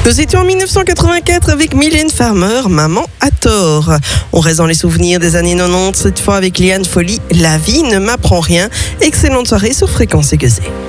Nous étions en 1984 avec Mylène Farmer, Maman à tort. On reste dans les souvenirs des années 90, cette fois avec Liane Folly, La vie ne m'apprend rien. Excellente soirée sur Fréquence Aiguisée.